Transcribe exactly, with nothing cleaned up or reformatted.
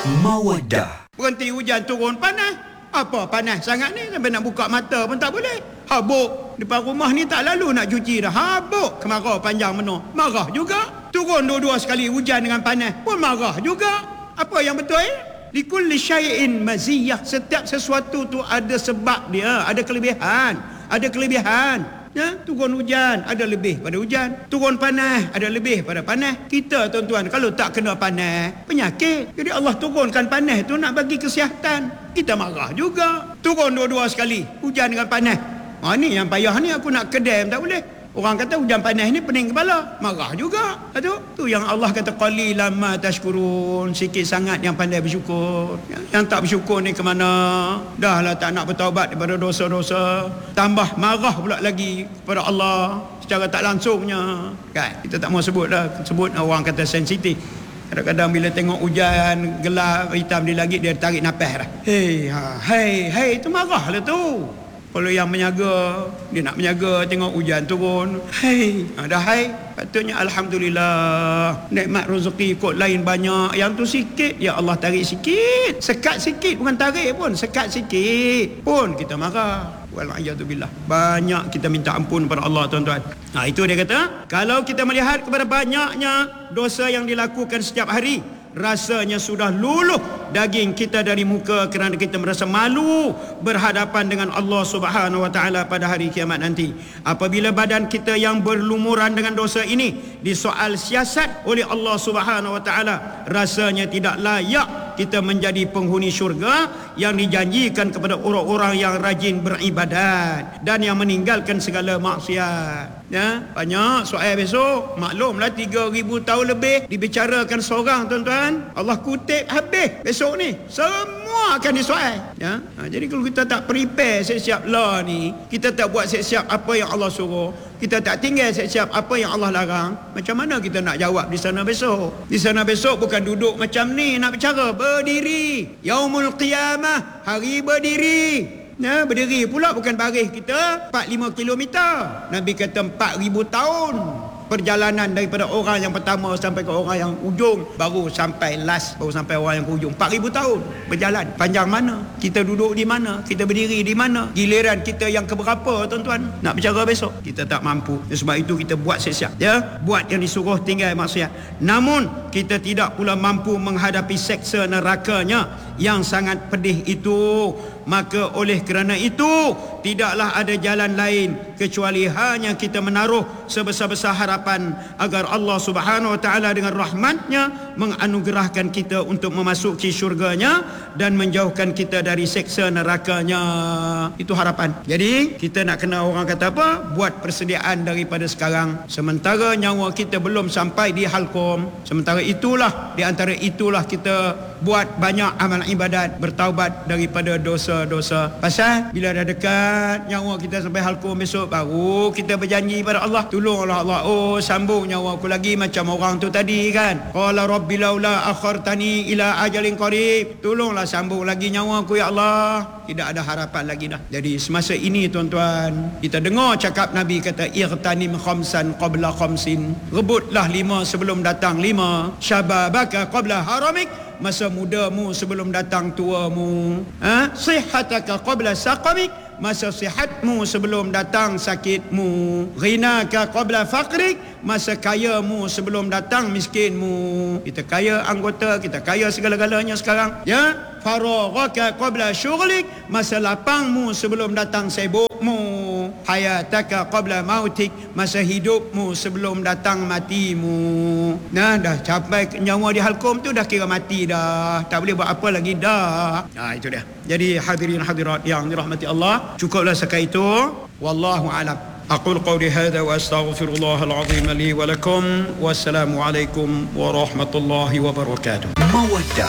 Mawadah. Berhenti hujan turun panas. Apa panas sangat ni sampai nak buka mata pun tak boleh. Habuk depan rumah ni tak lalu nak cuci dah. Habuk kemarau panjang menuh. Marah juga. Turun dua-dua sekali hujan dengan panas pun marah juga. Apa yang betul? Likulli syai'in maziyah. Setiap sesuatu tu ada sebab dia, ada kelebihan, ada kelebihan. Ya, turun hujan ada lebih pada hujan, turun panas ada lebih pada panas. Kita tuan-tuan kalau tak kena panas, penyakit. Jadi Allah turunkan panas tu nak bagi kesihatan. Kita marah juga. Turun dua-dua sekali, hujan dengan panas. Ha, ni yang payah ni, aku nak kedam tak boleh. Orang kata hujan panas ni pening kepala, marah juga. Tu tu yang Allah kata qalilan ma tashkurun, sikit sangat yang pandai bersyukur. Yang tak bersyukur ni ke mana? Dah lah tak nak bertaubat daripada dosa-dosa, tambah marah pula lagi kepada Allah secara tak langsungnya. Kan? Kita tak mau sebut dah, sebut orang kata sensitif. Kadang-kadang bila tengok hujan gelap hitam di langit, dia tarik nafas dah. Hei, ha, hei, hei, tu marah lah tu. Kalau yang menyaga, dia nak menyaga tengok hujan turun. Hai, ada hai. Patutnya alhamdulillah. Nikmat rezeki kot lain banyak. Yang tu sikit, ya Allah tarik sikit. Sekat sikit, bukan tarik pun, sekat sikit pun kita marah. Wal'iyadzubillah. Banyak kita minta ampun kepada Allah, tuan-tuan. Nah, itu dia kata, kalau kita melihat kepada banyaknya dosa yang dilakukan setiap hari, rasanya sudah luluh daging kita dari muka kerana kita merasa malu berhadapan dengan Allah Subhanahu wa taala pada hari kiamat nanti. Apabila badan kita yang berlumuran dengan dosa ini disoal siasat oleh Allah Subhanahu wa taala, rasanya tidak layak kita menjadi penghuni syurga yang dijanjikan kepada orang-orang yang rajin beribadat dan yang meninggalkan segala maksiat. Ya, banyak soal besok. Maklumlah tiga ribu tahun lebih dibicarakan seorang, tuan-tuan. Allah kutip habis besok ni. Semua akan disoal. Ya. Ha, jadi kalau kita tak prepare siap-siap lah ni, kita tak buat siap-siap apa yang Allah suruh, kita tak tinggal siap-siap apa yang Allah larang, macam mana kita nak jawab di sana besok? Di sana besok bukan duduk macam ni nak bicara, berdiri. Yaumul qiyamah, hari berdiri. Ya, berdiri pula bukan baris kita empat puluh lima kilometer. Nabi kata empat ribu tahun perjalanan daripada orang yang pertama sampai ke orang yang ujung, baru sampai last, baru sampai orang yang ke ujung. empat ribu tahun berjalan. Panjang mana? Kita duduk di mana? Kita berdiri di mana? Giliran kita yang keberapa, tuan-tuan? Nak bicara besok? Kita tak mampu. Sebab itu kita buat siap-siap. Ya, buat yang disuruh, tinggal maksiat. Namun kita tidak pula mampu menghadapi seksa nerakanya yang sangat pedih itu. Maka oleh kerana itu, tidaklah ada jalan lain kecuali hanya kita menaruh sebesar-besar harapan agar Allah Subhanahu wa taala dengan rahmatnya menganugerahkan kita untuk memasuki syurganya dan menjauhkan kita dari seksa nerakanya. Itu harapan. Jadi kita nak kena, orang kata apa? Buat persediaan daripada sekarang. Sementara nyawa kita belum sampai di halqum, sementara itulah, di antara itulah kita buat banyak amal ibadat, bertaubat daripada dosa-dosa. Pasal bila dah dekat nyawa kita sampai halqum besok, baru kita berjanji pada Allah, tolonglah Allah, oh sambung nyawa aku lagi macam orang tu tadi kan. Qala rabbi laula akhartani ila ajalin qarib, tolonglah sambung lagi nyawa aku ya Allah. Tidak ada harapan lagi dah. Jadi semasa ini, tuan-tuan, kita dengar cakap Nabi kata irtanim khamsan qabla khamsin, rebutlah lima sebelum datang lima. Syababaka qabla haramik, masa mudamu sebelum datang tuamu. Ha? Sihataka qabla saqamik, masa sihatmu sebelum datang sakitmu. Ghinaka qabla faqrik, masa kayamu sebelum datang miskinmu. Kita kaya anggota, kita kaya segala-galanya sekarang. Ya, faraghaka qabla syughlik, masa lapangmu sebelum datang sibukmu. Hayataka qabla mautik, masa hidupmu sebelum datang matimu. Nah, dah capai nyawa di halqum tu dah kira mati dah. Tak boleh buat apa lagi dah. Nah, itu dia. Jadi hadirin hadirat yang dirahmati Allah, cukuplah sekai itu. Wallahu a'lam. أقول قولي هذا وأستغفر الله العظيم لي ولكم والسلام عليكم ورحمة الله وبركاته. Mawadah.